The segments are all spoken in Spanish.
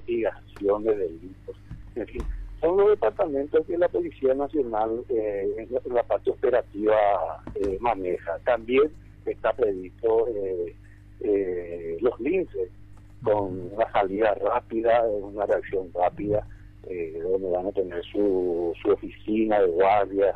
investigación de delitos. En fin, son los departamentos que la Policía Nacional en la parte operativa maneja. También está previsto los linces con una salida rápida, una reacción rápida, donde van a tener su oficina de guardia,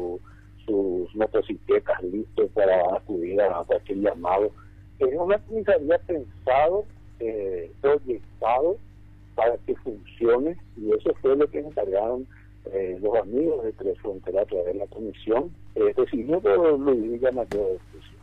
sus motocicletas listos para acudir a cualquier llamado. Es una comisaría pensado, proyectado para que funcione, y eso fue lo que encargaron los amigos de Tres Fronteras a través de la comisión, decidido por Luis Villamayor de Justicia.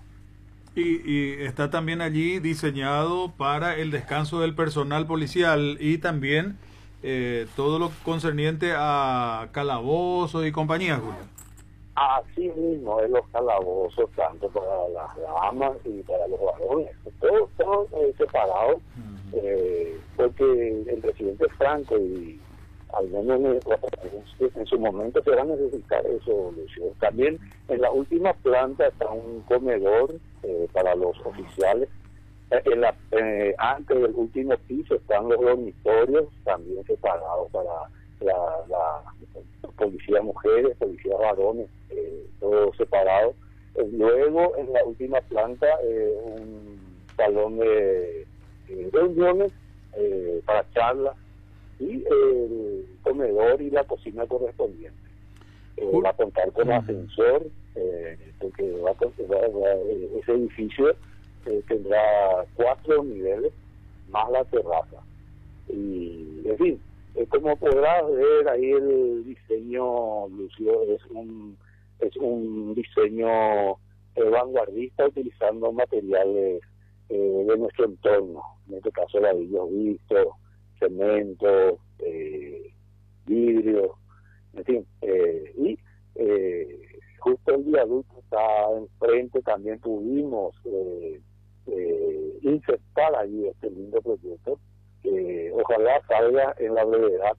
Y está también allí diseñado para el descanso del personal policial y también todo lo concerniente a calabozos y compañía, Julio. Así mismo es los calabozos, tanto para las damas y para los varones, todo separado, porque el presidente Franco, y al menos en su momento se va a necesitar eso, Lucio. También en la última planta está un comedor para los oficiales. Antes del último piso están los dormitorios, también separados para la policía mujeres, policía varones, todo separado. Luego en la última planta un salón de reuniones para charlas, y el comedor y la cocina correspondiente. Va a contar con ascensor, porque ese edificio tendrá 4 niveles más la terraza. Y en fin, como podrás ver ahí, el diseño, Lucio, es un diseño vanguardista, utilizando materiales de nuestro entorno, en este caso ladrillos vistos, cemento, vidrio, en fin, y justo el viaducto está enfrente. También pudimos insertar allí este lindo proyecto, que ojalá salga en la brevedad.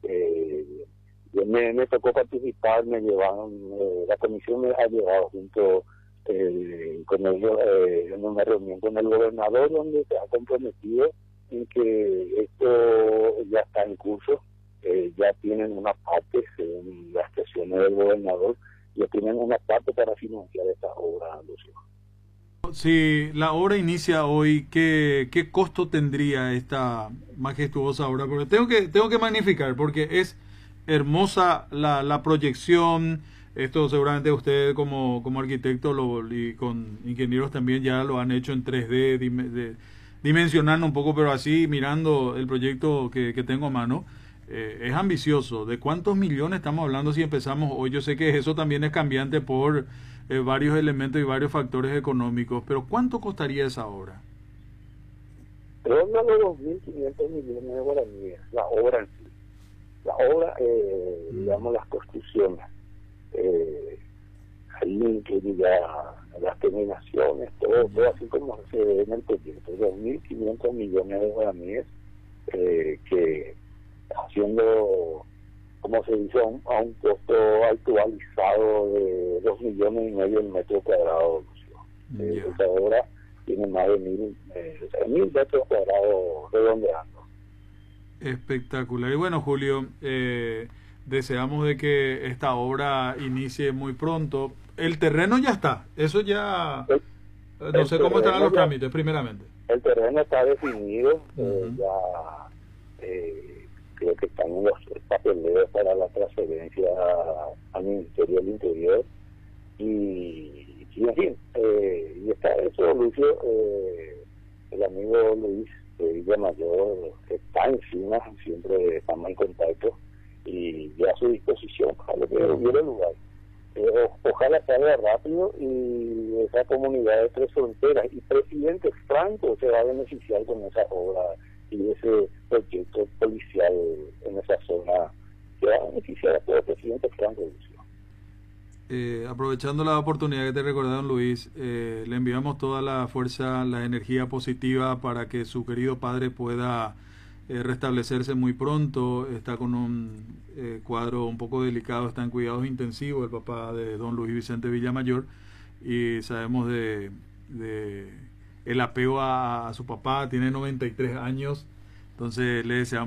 Me tocó participar, me llevaron, la comisión me ha llevado junto con ellos en una reunión con el gobernador, donde se ha comprometido en que esto ya está en curso. Ya tienen una parte, según las expresiones del gobernador, ya tienen una parte para financiar esta obra, Lucio. Si la obra inicia hoy, ¿qué costo tendría esta majestuosa obra? Porque tengo que magnificar, porque es hermosa la proyección. Esto seguramente usted como arquitecto y con ingenieros también ya lo han hecho en 3D, dimensionando un poco, pero así mirando el proyecto que tengo a mano. Es ambicioso. ¿De cuántos millones estamos hablando si empezamos hoy? Yo sé que eso también es cambiante por varios elementos y varios factores económicos, pero ¿cuánto costaría esa obra? Ronda los 2.500 millones de guaraníes, la obra en sí. La obra, digamos, las construcciones. Ahí incluye ya las terminaciones, todo así como se ve en el proyecto. 2.500 millones de guaraníes, que haciendo, como se dice, a un costo actualizado de 2,5 millones el metro cuadrado. Esa obra tiene más de 1.000 metros cuadrados redondeando. Espectacular. Y bueno, Julio, deseamos de que esta obra inicie muy pronto. El terreno ya está, eso ya... no sé cómo estarán los trámites, primeramente. El terreno está definido, ya creo que están en los papeleos para la transferencia al Ministerio del Interior, y en fin, y está eso, Lucio. El amigo Luis Villamayor está encima, siempre estamos en contacto, y ya a su disposición para lo que hubiera lugar. Ojalá salga rápido, y esa comunidad de Tres Fronteras y presidente Franco se va a beneficiar con esa obra y ese proyecto policial en esa zona, que va a beneficiar a todo el presidente Franco, Lucio. Aprovechando la oportunidad que te recordaron, Luis, le enviamos toda la fuerza, la energía positiva para que su querido padre pueda restablecerse muy pronto. Está con un cuadro un poco delicado, está en cuidados intensivos el papá de don Luis Vicente Villamayor, y sabemos de el apego a su papá. Tiene 93 años, entonces le deseamos